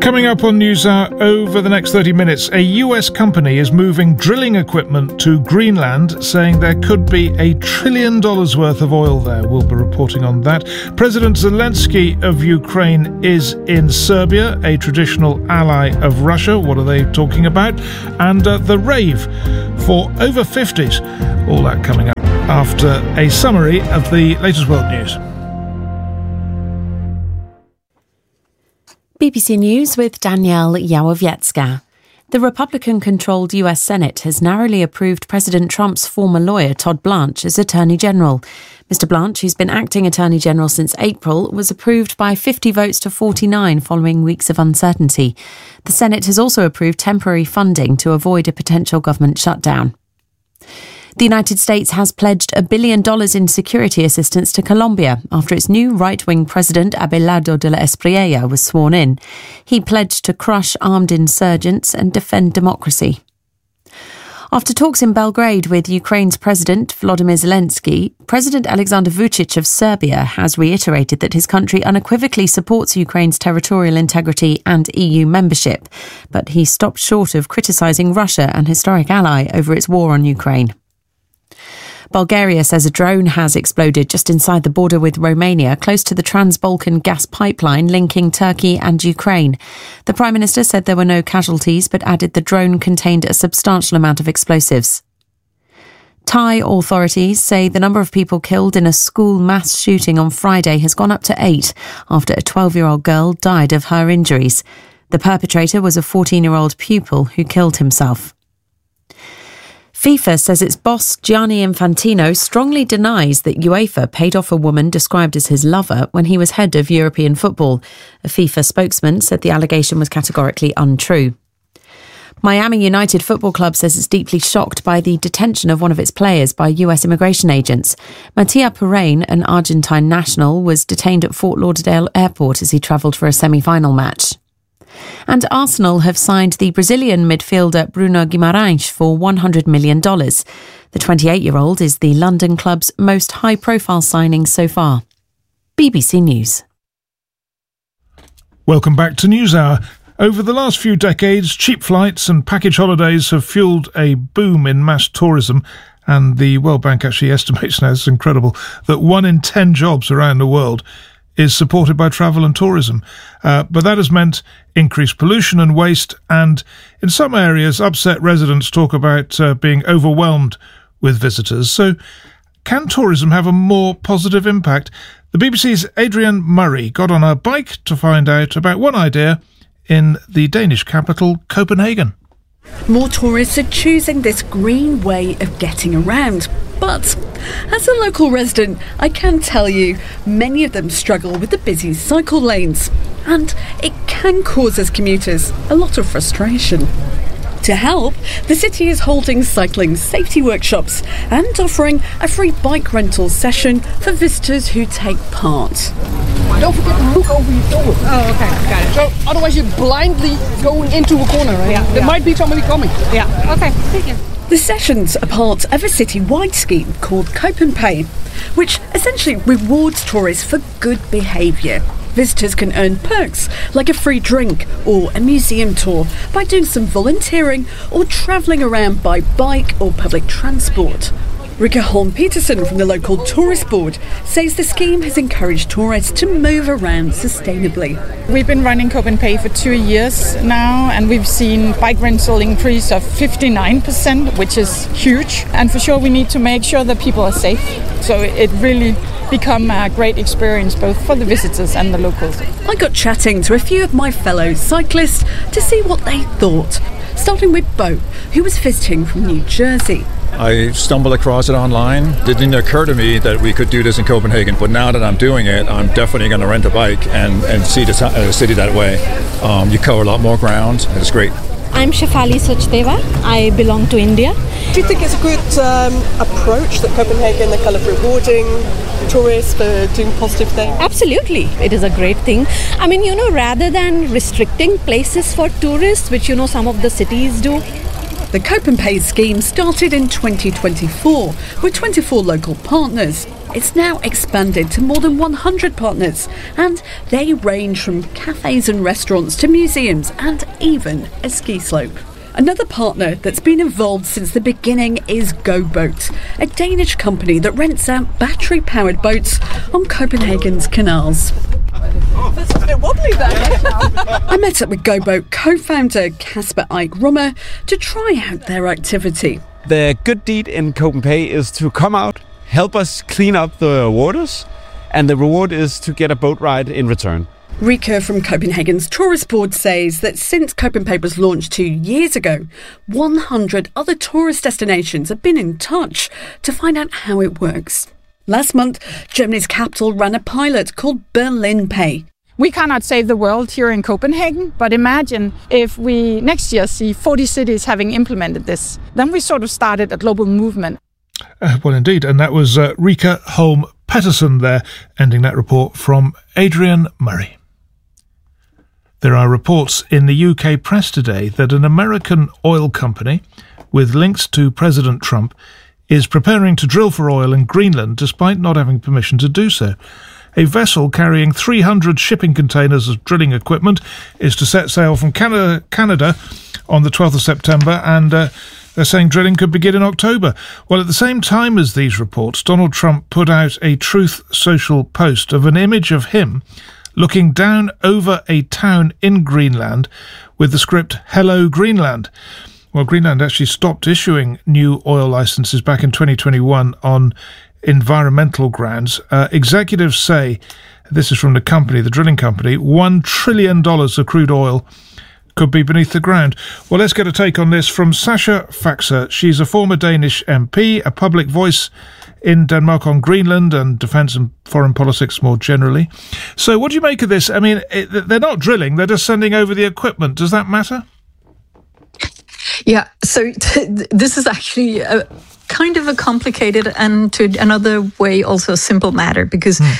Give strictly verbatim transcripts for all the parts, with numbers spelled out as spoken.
Coming up on NewsHour over the next thirty minutes, a U S company is moving drilling equipment to Greenland, saying there could be a trillion dollars worth of oil there. We'll be reporting on that. President Zelensky of Ukraine is in Serbia, a traditional ally of Russia. What are they talking about? And uh, the rave for over fifties. All that coming up after a summary of the latest world news. B B C News with Danielle Yawowiecka. The Republican-controlled U S Senate has narrowly approved President Trump's former lawyer, Todd Blanche, as Attorney General. Mister Blanche, who's been acting Attorney General since April, was approved by fifty votes to forty-nine following weeks of uncertainty. The Senate has also approved temporary funding to avoid a potential government shutdown. The United States has pledged a billion dollars in security assistance to Colombia after its new right-wing president, Abelardo de la Espriella, was sworn in. He pledged to crush armed insurgents and defend democracy. After talks in Belgrade with Ukraine's President Volodymyr Zelensky, President Alexander Vučić of Serbia has reiterated that his country unequivocally supports Ukraine's territorial integrity and E U membership, but he stopped short of criticising Russia, an historic ally, over its war on Ukraine. Bulgaria says a drone has exploded just inside the border with Romania, close to the Trans-Balkan gas pipeline linking Turkey and Ukraine. The Prime Minister said there were no casualties, but added the drone contained a substantial amount of explosives. Thai authorities say the number of people killed in a school mass shooting on Friday has gone up to eight after a twelve-year-old girl died of her injuries. The perpetrator was a fourteen-year-old pupil who killed himself. FIFA says its boss, Gianni Infantino, strongly denies that UEFA paid off a woman described as his lover when he was head of European football. A FIFA spokesman said the allegation was categorically untrue. Miami United Football Club says it's deeply shocked by the detention of one of its players by U S immigration agents. Matia Perrine, an Argentine national, was detained at Fort Lauderdale Airport as he travelled for a semi-final match. And Arsenal have signed the Brazilian midfielder Bruno Guimarães for one hundred million dollars. The twenty-eight-year-old is the London club's most high-profile signing so far. B B C News. Welcome back to NewsHour. Over the last few decades, cheap flights and package holidays have fueled a boom in mass tourism, and the World Bank actually estimates now, it's incredible, that one in ten jobs around the world is supported by travel and tourism. Uh, but that has meant increased pollution and waste, and in some areas, upset residents talk about uh, being overwhelmed with visitors. So can tourism have a more positive impact? The B B C's Adrienne Murray got on her bike to find out about one idea in the Danish capital, Copenhagen. More tourists are choosing this green way of getting around. But as a local resident, I can tell you, many of them struggle with the busy cycle lanes. And it can cause us commuters a lot of frustration. To help, the city is holding cycling safety workshops and offering a free bike rental session for visitors who take part. Don't forget to look over your shoulder. Oh, okay, got it. So otherwise you're blindly going into a corner, right? Yeah, there yeah. might be somebody coming. Yeah, okay, thank you. The sessions are part of a city-wide scheme called CopenPay, which essentially rewards tourists for good behaviour. Visitors can earn perks like a free drink or a museum tour by doing some volunteering or travelling around by bike or public transport. Rikke Holm Peterson from the local tourist board says the scheme has encouraged tourists to move around sustainably. We've been running CopenPay for two years now, and we've seen bike rental increase of fifty-nine percent, which is huge. And for sure, we need to make sure that people are safe. So it really become a great experience both for the visitors and the locals. I got chatting to a few of my fellow cyclists to see what they thought, starting with Bo, who was visiting from New Jersey. I stumbled across it online. It didn't occur to me that we could do this in Copenhagen, but now that I'm doing it, I'm definitely going to rent a bike and, and see the, uh, city that way. Um, you cover a lot more ground. It's great. I'm Shefali Sachdeva. I belong to India. Do you think it's a good um, approach that Copenhagen, they're kind of rewarding tourists for doing positive things? Absolutely. It is a great thing. I mean, you know, rather than restricting places for tourists, which, you know, some of the cities do, The Copenpay scheme started in twenty twenty-four with twenty-four local partners. It's now expanded to more than one hundred partners, and they range from cafes and restaurants to museums and even a ski slope. Another partner that's been involved since the beginning is GoBoat, a Danish company that rents out battery-powered boats on Copenhagen's canals. Oh, this is a bit wobbly there. I met up with GoBoat co-founder Kasper Eik Rummer to try out their activity. The good deed in Copenpay is to come out, help us clean up the waters, and the reward is to get a boat ride in return. Rika from Copenhagen's tourist board says that since Copenpay was launched two years ago, one hundred other tourist destinations have been in touch to find out how it works. Last month, Germany's capital ran a pilot called Berlin Pay. We cannot save the world here in Copenhagen, but imagine if we next year see forty cities having implemented this. Then we sort of started a global movement. Uh, well, indeed. And that was uh, Rika Holm Pettersson there, ending that report from Adrian Murray. There are reports in the U K press today that an American oil company with links to President Trump is preparing to drill for oil in Greenland despite not having permission to do so. A vessel carrying three hundred shipping containers of drilling equipment is to set sail from Canada, Canada on the twelfth of September, and uh, they're saying drilling could begin in October. Well, at the same time as these reports, Donald Trump put out a Truth Social post of an image of him looking down over a town in Greenland with the script, "Hello, Greenland." Well, Greenland actually stopped issuing new oil licenses back in twenty twenty-one on environmental grounds. Uh, executives say, this is from the company, the drilling company, one trillion dollars of crude oil could be beneath the ground. Well, let's get a take on this from Sasha Faxer. She's a former Danish M P, a public voice in Denmark on Greenland and defence and foreign politics more generally. So what do you make of this? I mean, it, they're not drilling, they're just sending over the equipment. Does that matter? Yeah, so t- this is actually a, kind of a complicated and to another way also a simple matter, because mm.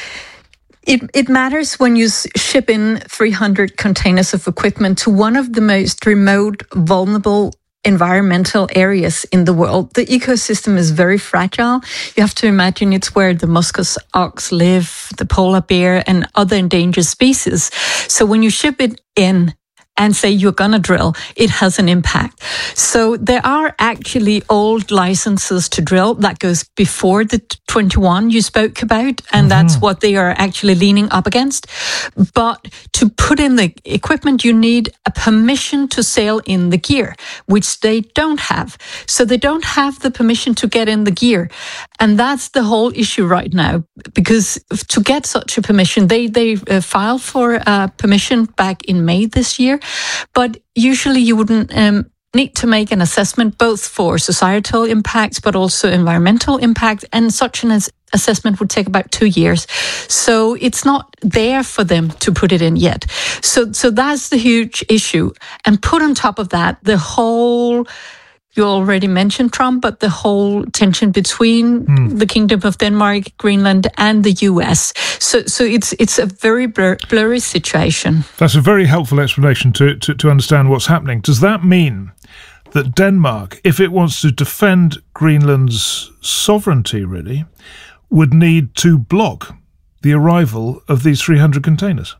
it, it matters when you ship in three hundred containers of equipment to one of the most remote, vulnerable environmental areas in the world. The ecosystem is very fragile. You have to imagine it's where the Muscus ox live, the polar bear, and other endangered species. So when you ship it in and say you're going to drill, it has an impact. So there are actually old licenses to drill that goes before the twenty-one you spoke about, and mm-hmm. that's what they are actually leaning up against. But to put in the equipment, you need a permission to sail in the gear, which they don't have. So they don't have the permission to get in the gear. And that's the whole issue right now, because to get such a permission, they, they uh, filed for uh, permission back in May this year. But usually you wouldn't um, need to make an assessment both for societal impacts but also environmental impact, and such an as- assessment would take about two years. So it's not there for them to put it in yet. So so that's the huge issue. And put on top of that, the whole... You already mentioned Trump, but the whole tension between mm. the Kingdom of Denmark, Greenland, and the U S. So, so it's it's a very blur, blurry situation. That's a very helpful explanation to, to, to understand what's happening. Does that mean that Denmark, if it wants to defend Greenland's sovereignty, really, would need to block the arrival of these three hundred containers?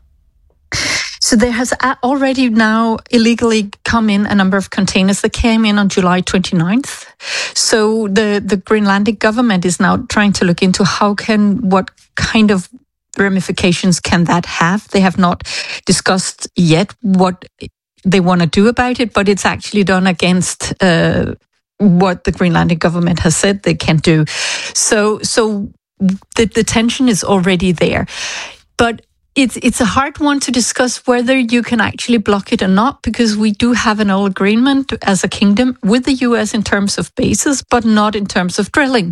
So there has already now illegally come in a number of containers that came in on July twenty-ninth. So the, the Greenlandic government is now trying to look into how can, what kind of ramifications can that have. They have not discussed yet what they want to do about it, but it's actually done against uh, what the Greenlandic government has said they can do. So, so the, the tension is already there. But It's it's a hard one to discuss whether you can actually block it or not, because we do have an old agreement as a kingdom with the U S in terms of bases, but not in terms of drilling.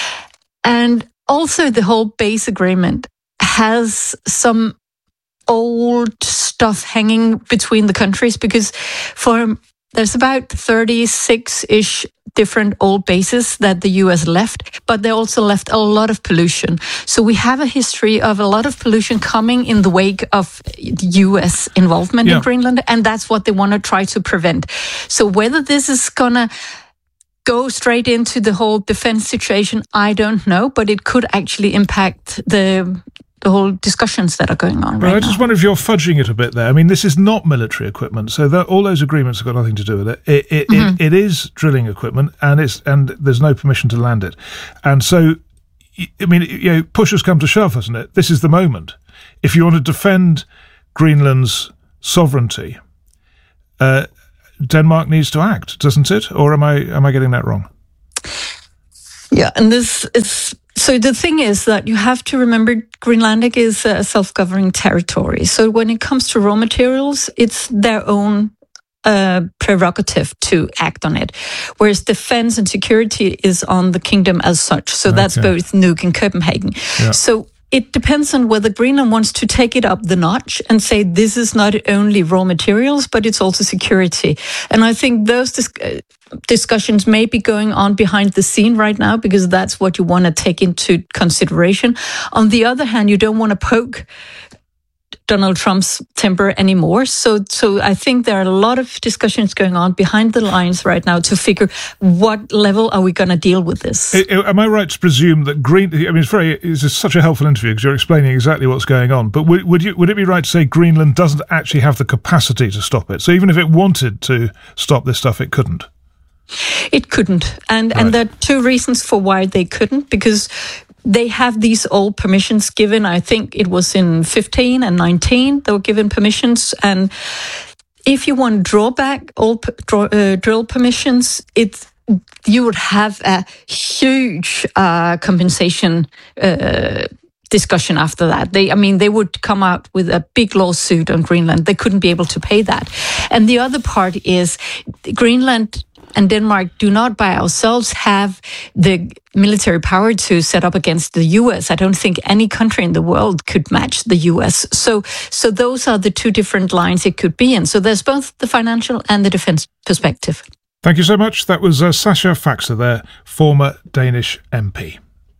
And also the whole base agreement has some old stuff hanging between the countries, because for there's about thirty-six-ish different old bases that the U S left, but they also left a lot of pollution. So we have a history of a lot of pollution coming in the wake of U S involvement yeah. in Greenland, and that's what they want to try to prevent. So whether this is going to go straight into the whole defense situation, I don't know, but it could actually impact the the whole discussions that are going on right well, I just now. wonder if you're fudging it a bit there. I mean, this is not military equipment, so that, all those agreements have got nothing to do with it. It, it, mm-hmm. it. it is drilling equipment, and it's and there's no permission to land it. And so, I mean, you know, push has come to shove, hasn't it? This is the moment. If you want to defend Greenland's sovereignty, uh, Denmark needs to act, doesn't it? Or am I am I getting that wrong? Yeah, and this is... So the thing is that you have to remember Greenlandic is a self-governing territory. So when it comes to raw materials, it's their own uh, prerogative to act on it. Whereas defense and security is on the kingdom as such. So okay. that's both Nuuk and Copenhagen. Yeah. So it depends on whether Greenland wants to take it up the notch and say this is not only raw materials, but it's also security. And I think those dis- discussions may be going on behind the scene right now because that's what you want to take into consideration. On the other hand, you don't want to poke Donald Trump's temper anymore. So, so I think there are a lot of discussions going on behind the lines right now to figure what level are we going to deal with this. Am I right to presume that Green? I mean, it's very. It's such a helpful interview because you're explaining exactly what's going on. But would, would you? Would it be right to say Greenland doesn't actually have the capacity to stop it? So even if it wanted to stop this stuff, it couldn't. It couldn't, and right. and there are two reasons for why they couldn't because they have these old permissions given. I think it was in fifteen and nineteen they were given permissions. And if you want to draw back old draw, uh, drill permissions, it's, you would have a huge uh, compensation uh, discussion after that. They, I mean, they would come out with a big lawsuit on Greenland. They couldn't be able to pay that. And the other part is Greenland and Denmark do not by ourselves have the military power to set up against the U S. I don't think any country in the world could match the U S. So, so those are the two different lines it could be in. So there's both the financial and the defense perspective. Thank you so much. That was uh, Sascha Faxe there, former Danish M P.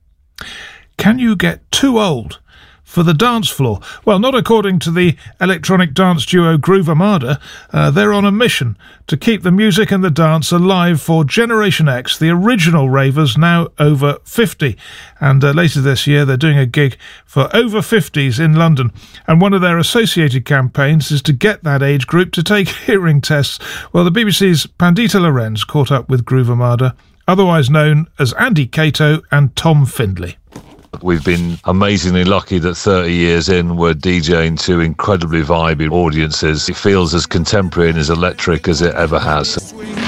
Can you get too old for the dance floor? Well, not according to the electronic dance duo Groove Armada. Uh, they're on a mission to keep the music and the dance alive for Generation X, the original ravers, now over fifty. And uh, later this year, they're doing a gig for over fifties in London. And one of their associated campaigns is to get that age group to take hearing tests. Well, the B B C's Pandita Lorenz caught up with Groove Armada, otherwise known as Andy Cato and Tom Findlay. We've been amazingly lucky that thirty years in, we're DJing to incredibly vibing audiences. It feels as contemporary and as electric as it ever has.